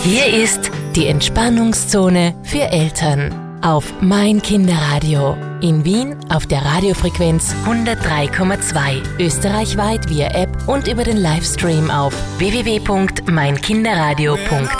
Hier ist die Entspannungszone für Eltern auf Mein Kinderradio. In Wien auf der Radiofrequenz 103,2. Österreichweit via App und über den Livestream auf www.meinkinderradio.at.